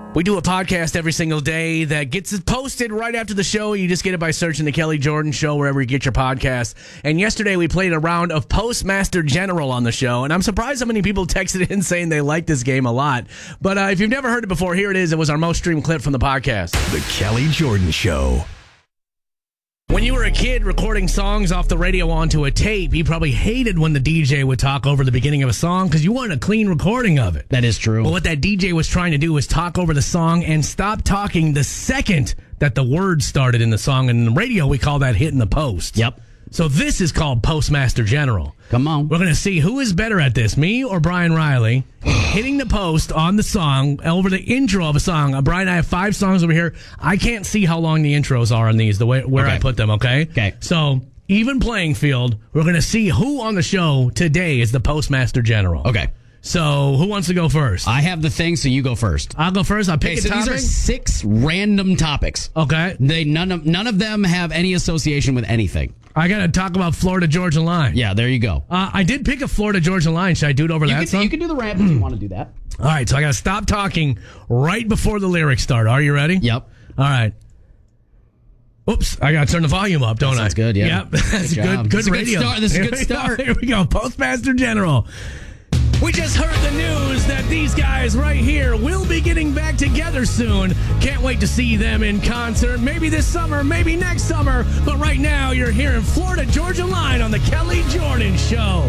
We do a podcast every single day that gets posted right after the show. You just get it by searching The Kelly Jordan Show wherever you get your podcast. And yesterday we played a round of Postmaster General on the show. And I'm surprised how many people texted in saying they like this game a lot. But if you've never heard it before, here it is. It was our most streamed clip from the podcast. The Kelly Jordan Show. When you were a kid recording songs off the radio onto a tape, you probably hated when the DJ would talk over the beginning of a song because you wanted a clean recording of it. That is true. But what that DJ was trying to do was talk over the song and stop talking the second that the words started in the song. And in the radio, we call that hitting the post. Yep. So this is called Postmaster General. Come on. We're going to see who is better at this, me or Brian Riley, hitting the post on the song, over the intro of a song. Brian, I have 5 songs over here. I can't see how long the intros are on these, the way where I put them, okay? Okay. So, even playing field, we're going to see who on the show today is the Postmaster General. Okay. So, who wants to go first? I have the thing, so you go first. I'll go first. I'll pick a topic. These are 6 random topics. Okay. None of them have any association with anything. I got to talk about Florida Georgia Line. Yeah, there you go. I did pick a Florida Georgia Line. Should I do it over that song? You can do the rap if you want to do that. All right, so I got to stop talking right before the lyrics start. Are you ready? Yep. All right. Oops, I got to turn the volume up, don't I? That's good, yeah. Yep, that's good radio. This is a good start. Here we go, Postmaster General. We just heard the news that these guys right here will be getting back together soon. Can't wait to see them in concert. Maybe this summer, maybe next summer. But right now, you're hearing Florida Georgia Line on the Kelly Jordan Show.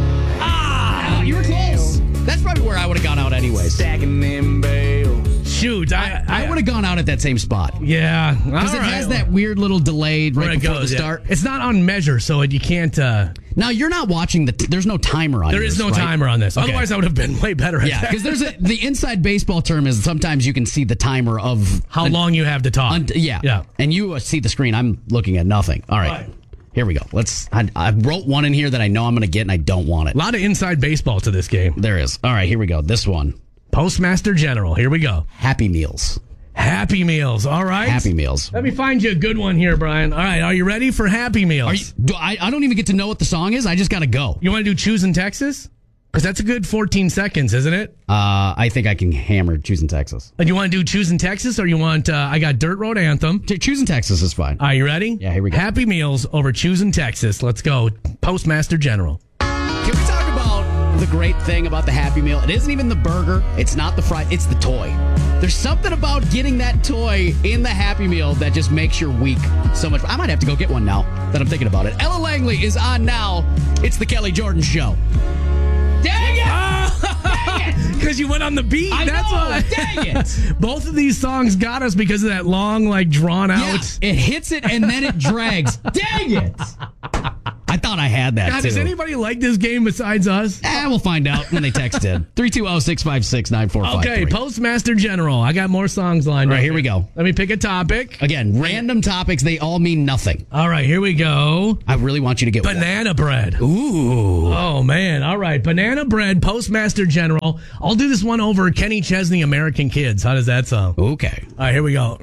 You were close. That's probably where I would have gone out anyways. Stacking them bales. Shoot, I would have gone out at that same spot. Yeah. Because it has that weird little delay right before the start. It's not on measure, so you can't... Now, you're not watching there's no timer on this. There is no right? timer on this. Okay. Otherwise, I would have been way better at that. Because the inside baseball term is sometimes you can see the timer of... How long you have to talk. Yeah. And you see the screen. I'm looking at nothing. All right. Here we go. I wrote one in here that I know I'm going to get, and I don't want it. A lot of inside baseball to this game. There is. All right, here we go. This one. Postmaster General. Here we go. Happy Meals. Happy Meals. All right. Happy Meals. Let me find you a good one here, Brian. All right. Are you ready for Happy Meals? I don't even get to know what the song is. I just got to go. You want to do Choosing Texas? Because that's a good 14 seconds, isn't it? I think I can hammer Choosing Texas. And you want to do Choosing Texas, or you want I got Dirt Road Anthem? Choosing Texas is fine. Are you ready? Yeah, here we go. Happy Meals over Choosing Texas. Let's go. Postmaster General. Can we talk about the great thing about the Happy Meal? It isn't even the burger. It's not the fry. It's the toy. There's something about getting that toy in the Happy Meal that just makes your week so much. I might have to go get one now that I'm thinking about it. Ella Langley is on now. It's the Kelly Jordan Show. Dang it! Dang it! Because you went on the beat. That's why. Dang it! Both of these songs got us because of that long, drawn out. Yeah, it hits it and then it drags. Dang it! I thought I had that, God, too. does anybody like this game besides us? We'll find out when they text in. 320-656-9453. Okay, Postmaster General. I got more songs lined up. All right, here we go. Let me pick a topic. Again, random topics. They all mean nothing. All right, here we go. I really want you to get Banana bread. Ooh. Oh, man. All right, Banana bread, Postmaster General. I'll do this one over Kenny Chesney, American Kids. How does that sound? Okay. All right, here we go.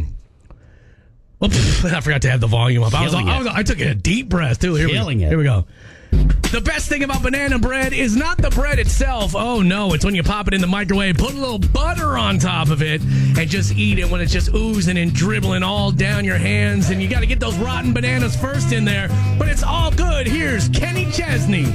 Oops, I forgot to have the volume up. I took a deep breath, too. Here we go. The best thing about banana bread is not the bread itself. Oh, no. It's when you pop it in the microwave, put a little butter on top of it, and just eat it when it's just oozing and dribbling all down your hands. And you got to get those rotten bananas first in there. But it's all good. Here's Kenny Chesney.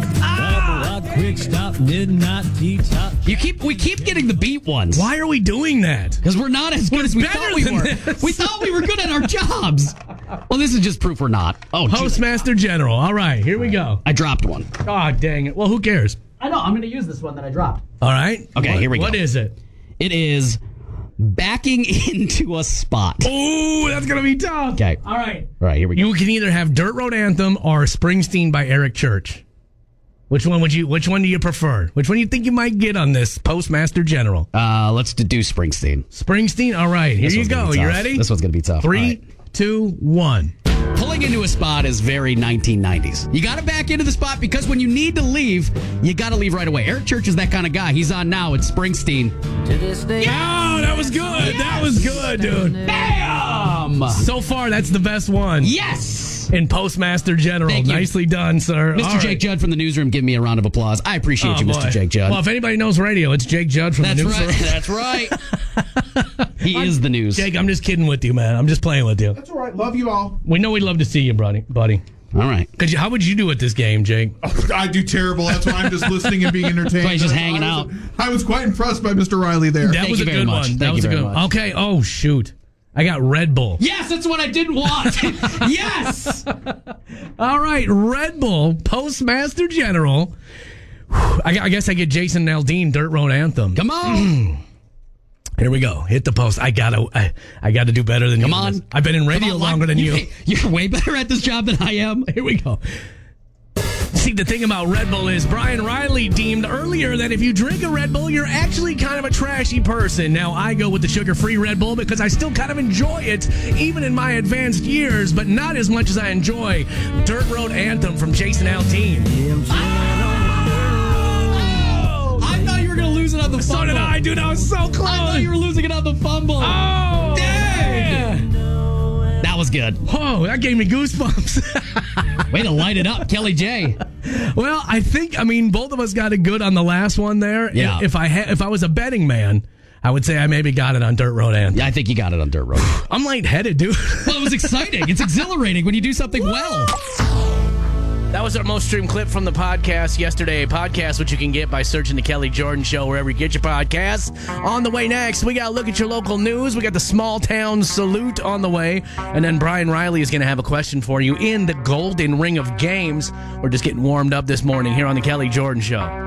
Quick stop, midnight detox. We keep getting the beat ones. Why are we doing that? Because we're not as good as we thought we were. We thought we were good at our jobs. Well, this is just proof we're not. Oh, Postmaster General. All right, here we go. I dropped one. Oh, dang it. Well, who cares? I know. I'm going to use this one that I dropped. All right. Okay, here we go. What is it? It is backing into a spot. Oh, that's going to be tough. Okay. All right. All right, here we go. You can either have Dirt Road Anthem or Springsteen by Eric Church. Which one do you prefer? Which one do you think you might get on this Postmaster General? Let's do Springsteen. Springsteen? All right, here you go. You ready? This one's going to be tough. 3, 2, 1. Pulling into a spot is very 1990s. You got to back into the spot because when you need to leave, you got to leave right away. Eric Church is that kind of guy. He's on now. It's Springsteen. To this day. Oh, that was good. Yes. That was good, dude. Bam! So far, that's the best one. Yes! in Postmaster General. Nicely done, sir. Mr. Jake Judd from the newsroom, give me a round of applause. I appreciate you, Mr. Jake Judd. Well, if anybody knows radio, it's Jake Judd from the newsroom. That's right. He is the news. Jake, I'm just kidding with you, man. I'm just playing with you. That's all right. Love you all. We know we'd love to see you, buddy. All right. How would you do at this game, Jake? Oh, I do terrible. That's why I'm just listening and being entertained. That's why he's just hanging out. I was quite impressed by Mr. Riley there. That was a good one. That was a good one. Okay. Oh, shoot. I got Red Bull. Yes, that's what I didn't want. Yes. All right. Red Bull, Postmaster General. I guess I get Jason Aldean, Dirt Road Anthem. Come on. Here we go. Hit the post. I gotta do better than you. Come on. I've been in radio longer than you. You're way better at this job than I am. Here we go. See, the thing about Red Bull is Brian Riley deemed earlier that if you drink a Red Bull, you're actually kind of a trashy person. Now, I go with the sugar-free Red Bull because I still kind of enjoy it, even in my advanced years, but not as much as I enjoy Dirt Road Anthem from Jason Aldean. I thought you were going to lose it on the fumble. So did I, dude. I was so close. I thought you were losing it on the fumble. Oh, dang. That was good. Oh, that gave me goosebumps. Way to light it up, Kelly J. Well, I mean, both of us got it good on the last one there. Yeah. If I was a betting man, I would say I maybe got it on Dirt Road Anthem. Yeah, I think you got it on Dirt Road. I'm lightheaded, dude. Well, it was exciting. It's exhilarating when you do something well. That was our most streamed clip from the podcast yesterday. A podcast which you can get by searching The Kelly Jordan Show wherever you get your podcasts. On the way next, we got to look at your local news. We got the small town salute on the way. And then Brian Riley is going to have a question for you in the Golden Ring of Games. We're just getting warmed up this morning here on The Kelly Jordan Show.